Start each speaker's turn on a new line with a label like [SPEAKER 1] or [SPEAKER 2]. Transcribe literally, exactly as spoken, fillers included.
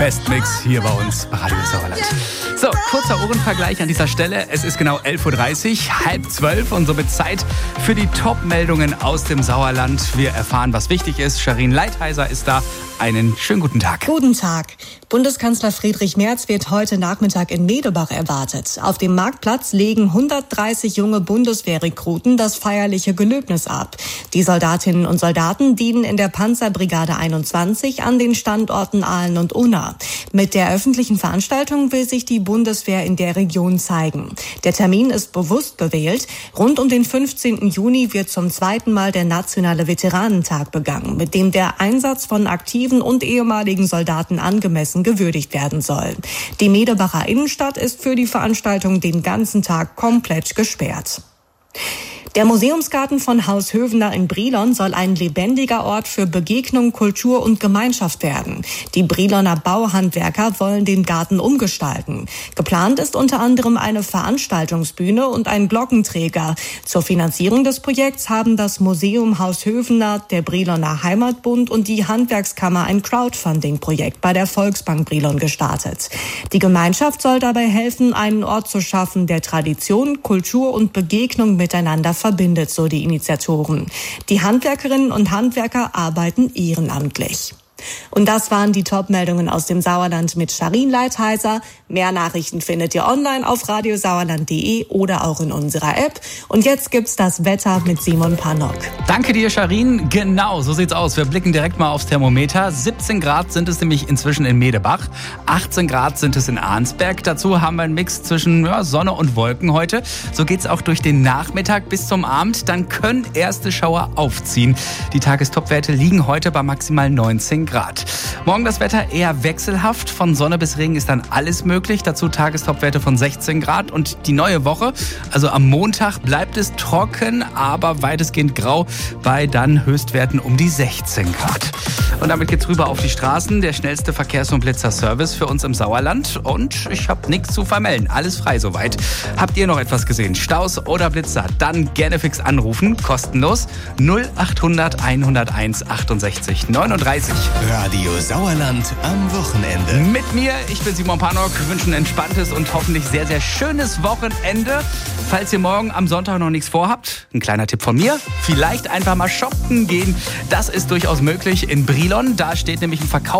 [SPEAKER 1] Festmix hier bei uns bei Radio Sauerland. So, kurzer Ohrenvergleich an dieser Stelle. Es ist genau elf Uhr dreißig, halb zwölf und somit Zeit für die Top-Meldungen aus dem Sauerland. Wir erfahren, was wichtig ist. Sharin Leitheiser ist da. Einen schönen guten Tag.
[SPEAKER 2] Guten Tag. Bundeskanzler Friedrich Merz wird heute Nachmittag in Medebach erwartet. Auf dem Marktplatz legen hundertdreißig junge Bundeswehrrekruten das feierliche Gelöbnis ab. Die Soldatinnen und Soldaten dienen in der Panzerbrigade einundzwanzig an den Standorten Aalen und Unna. Mit der öffentlichen Veranstaltung will sich die Bundeswehr in der Region zeigen. Der Termin ist bewusst gewählt. Rund um den fünfzehnten Juni wird zum zweiten Mal der Nationale Veteranentag begangen, mit dem der Einsatz von aktiven und ehemaligen Soldaten angemessen gewürdigt werden soll. Die Medebacher Innenstadt ist für die Veranstaltung den ganzen Tag komplett gesperrt. Der Museumsgarten von Haus Hövener in Brilon soll ein lebendiger Ort für Begegnung, Kultur und Gemeinschaft werden. Die Briloner Bauhandwerker wollen den Garten umgestalten. Geplant ist unter anderem eine Veranstaltungsbühne und ein Glockenträger. Zur Finanzierung des Projekts haben das Museum Haus Hövener, der Briloner Heimatbund und die Handwerkskammer ein Crowdfunding-Projekt bei der Volksbank Brilon gestartet. Die Gemeinschaft soll dabei helfen, einen Ort zu schaffen, der Tradition, Kultur und Begegnung miteinander verbindet, so die Initiatoren. Die Handwerkerinnen und Handwerker arbeiten ehrenamtlich. Und das waren die Top-Meldungen aus dem Sauerland mit Sharin Leitheiser. Mehr Nachrichten findet ihr online auf radiosauerland punkt de oder auch in unserer App. Und jetzt gibt's das Wetter mit Simon Panok.
[SPEAKER 1] Danke dir, Sharin. Genau, so sieht's aus. Wir blicken direkt mal aufs Thermometer. siebzehn Grad sind es nämlich inzwischen in Medebach. achtzehn Grad sind es in Arnsberg. Dazu haben wir einen Mix zwischen ja, Sonne und Wolken heute. So geht's auch durch den Nachmittag bis zum Abend. Dann können erste Schauer aufziehen. Die Tagestopwerte liegen heute bei maximal neunzehn Grad. Morgen das Wetter eher wechselhaft. Von Sonne bis Regen ist dann alles möglich. Dazu Tagestopwerte von sechzehn Grad. Und die neue Woche, also am Montag, bleibt es trocken, aber weitestgehend grau bei dann Höchstwerten um die sechzehn Grad. Und damit geht's rüber auf die Straßen. Der schnellste Verkehrs- und Blitzerservice für uns im Sauerland. Und ich habe nichts zu vermelden. Alles frei soweit. Habt ihr noch etwas gesehen? Staus oder Blitzer? Dann gerne fix anrufen. Kostenlos null achthundert hunderteins achtundsechzig neununddreißig.
[SPEAKER 3] Radio Sauerland am Wochenende.
[SPEAKER 1] Mit mir, ich bin Simon Panok, wünsche ein entspanntes und hoffentlich sehr, sehr schönes Wochenende. Falls ihr morgen am Sonntag noch nichts vorhabt, ein kleiner Tipp von mir, vielleicht einfach mal shoppen gehen. Das ist durchaus möglich in Brilon. Da steht nämlich ein Verkauf